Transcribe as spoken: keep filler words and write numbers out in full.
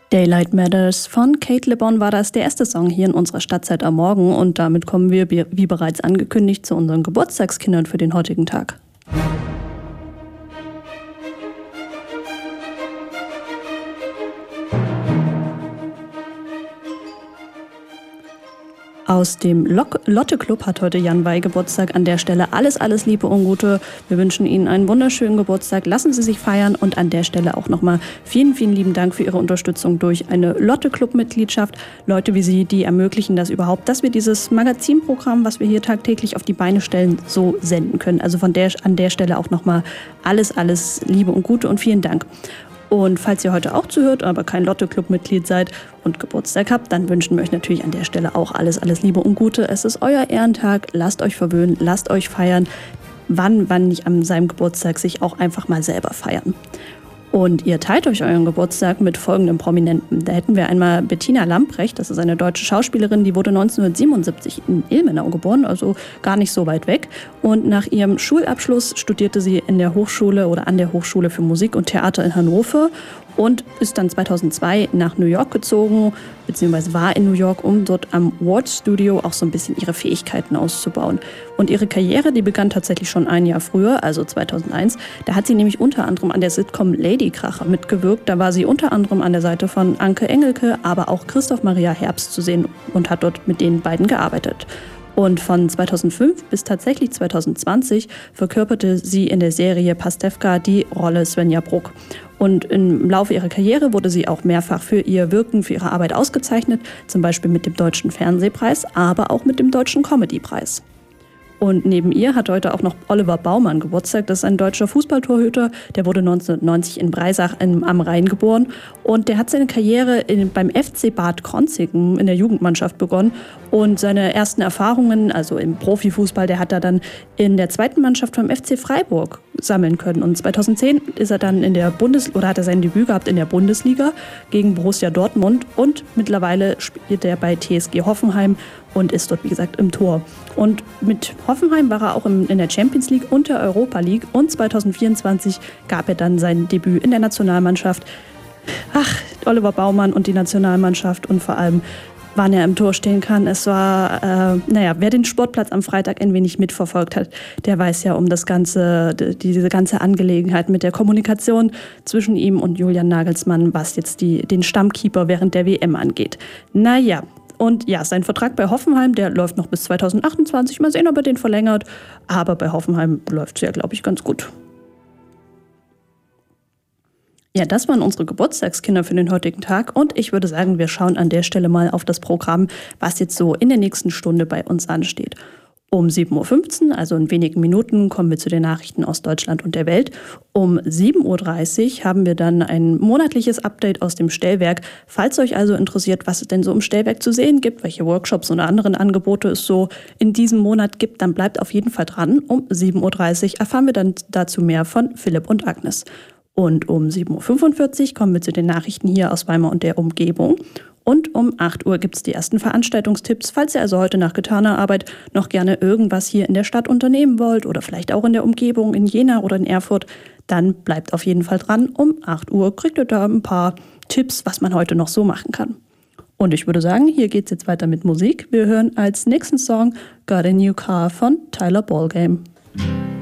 Daylight Matters von Kate Le Bon war das, der erste Song hier in unserer Stadtzeit am Morgen. Und damit kommen wir, wie bereits angekündigt, zu unseren Geburtstagskindern für den heutigen Tag. Aus dem Lotte-Club hat heute Jan Wey Geburtstag. An der Stelle alles, alles Liebe und Gute. Wir wünschen Ihnen einen wunderschönen Geburtstag. Lassen Sie sich feiern und an der Stelle auch nochmal vielen, vielen lieben Dank für Ihre Unterstützung durch eine Lotte-Club-Mitgliedschaft. Leute wie Sie, die ermöglichen das überhaupt, dass wir dieses Magazinprogramm, was wir hier tagtäglich auf die Beine stellen, so senden können. Also von der, an der Stelle auch nochmal alles, alles Liebe und Gute und vielen Dank. Und falls ihr heute auch zuhört, aber kein Lotte-Club-Mitglied seid und Geburtstag habt, dann wünschen wir euch natürlich an der Stelle auch alles, alles Liebe und Gute. Es ist euer Ehrentag, lasst euch verwöhnen, lasst euch feiern. Wann, wann nicht an seinem Geburtstag sich auch einfach mal selber feiern. Und ihr teilt euch euren Geburtstag mit folgendem Prominenten. Da hätten wir einmal Bettina Lamprecht, das ist eine deutsche Schauspielerin, die wurde neunzehnhundertsiebenundsiebzig in Ilmenau geboren, also gar nicht so weit weg. Und nach ihrem Schulabschluss studierte sie in der Hochschule oder an der Hochschule für Musik und Theater in Hannover und ist dann zweitausendzwei nach New York gezogen, beziehungsweise war in New York, um dort am Ward Studio auch so ein bisschen ihre Fähigkeiten auszubauen. Und ihre Karriere, die begann tatsächlich schon ein Jahr früher, also zweitausendeins. Da hat sie nämlich unter anderem an der Sitcom Ladykracher mitgewirkt. Da war sie unter anderem an der Seite von Anke Engelke, aber auch Christoph Maria Herbst zu sehen und hat dort mit den beiden gearbeitet. Und von zweitausendfünf bis tatsächlich zweitausendzwanzig verkörperte sie in der Serie Pastewka die Rolle Svenja Bruck. Und im Laufe ihrer Karriere wurde sie auch mehrfach für ihr Wirken, für ihre Arbeit ausgezeichnet, zum Beispiel mit dem Deutschen Fernsehpreis, aber auch mit dem Deutschen Comedypreis. Und neben ihr hat heute auch noch Oliver Baumann Geburtstag. Das ist ein deutscher Fußballtorhüter. Der wurde neunzehnhundertneunzig in Breisach in, am Rhein geboren. Und der hat seine Karriere in, beim F C Bad Krozingen in der Jugendmannschaft begonnen. Und seine ersten Erfahrungen, also im Profifußball, der hat er dann in der zweiten Mannschaft vom F C Freiburg sammeln können. Und zweitausendzehn ist er dann in der Bundes- oder hat er sein Debüt gehabt in der Bundesliga gegen Borussia Dortmund. Und mittlerweile spielt er bei T S G Hoffenheim und ist dort, wie gesagt, im Tor. Und mit Hoffenheim war er auch im, in der Champions League und der Europa League. Und zweitausendvierundzwanzig gab er dann sein Debüt in der Nationalmannschaft. Ach, Oliver Baumann und die Nationalmannschaft und vor allem, wann er im Tor stehen kann. Es war, äh, naja, wer den Sportplatz am Freitag ein wenig mitverfolgt hat, der weiß ja um das ganze, die, diese ganze Angelegenheit mit der Kommunikation zwischen ihm und Julian Nagelsmann, was jetzt die, den Stammkeeper während der W M angeht. Naja, und ja, sein Vertrag bei Hoffenheim, der läuft noch bis zweitausendachtundzwanzig. Mal sehen, ob er den verlängert. Aber bei Hoffenheim läuft es ja, glaube ich, ganz gut. Ja, das waren unsere Geburtstagskinder für den heutigen Tag. Und ich würde sagen, wir schauen an der Stelle mal auf das Programm, was jetzt so in der nächsten Stunde bei uns ansteht. Um sieben Uhr fünfzehn, also in wenigen Minuten, kommen wir zu den Nachrichten aus Deutschland und der Welt. Um sieben Uhr dreißig haben wir dann ein monatliches Update aus dem Stellwerk. Falls euch also interessiert, was es denn so im Stellwerk zu sehen gibt, welche Workshops oder anderen Angebote es so in diesem Monat gibt, dann bleibt auf jeden Fall dran. Um sieben Uhr dreißig erfahren wir dann dazu mehr von Philipp und Agnes. Und um sieben Uhr fünfundvierzig kommen wir zu den Nachrichten hier aus Weimar und der Umgebung. Und um acht Uhr gibt es die ersten Veranstaltungstipps. Falls ihr also heute nach getaner Arbeit noch gerne irgendwas hier in der Stadt unternehmen wollt oder vielleicht auch in der Umgebung in Jena oder in Erfurt, dann bleibt auf jeden Fall dran. Um acht Uhr kriegt ihr da ein paar Tipps, was man heute noch so machen kann. Und ich würde sagen, hier geht's jetzt weiter mit Musik. Wir hören als nächsten Song Got a New Car von Tyler Ballgame.